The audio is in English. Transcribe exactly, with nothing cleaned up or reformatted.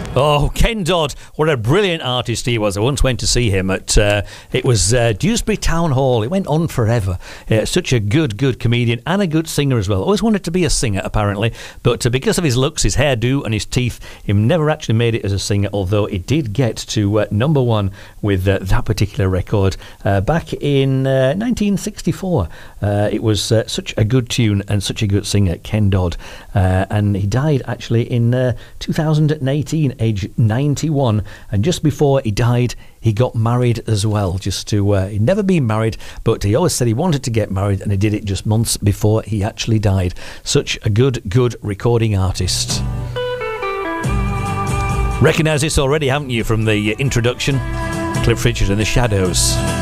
Oh, Ken Dodd, what a brilliant artist he was. I once went to see him at, uh, it was uh, Dewsbury Town Hall. It went on forever. Uh, such a good, good comedian and a good singer as well. Always wanted to be a singer, apparently, but uh, because of his looks, his hairdo and his teeth, he never actually made it as a singer, although he did get to uh, number one with uh, that particular record uh, back in uh, nineteen sixty-four. Uh, it was uh, such a good tune and such a good singer, Ken Dodd. Uh, and he died actually in uh, two thousand eighteen, age ninety-one, and just before he died he got married as well, just to uh, he'd never been married, but he always said he wanted to get married, and he did it just months before he actually died. Such a good good recording artist. Recognise this already, haven't you, from the introduction? Cliff Richard and the Shadows.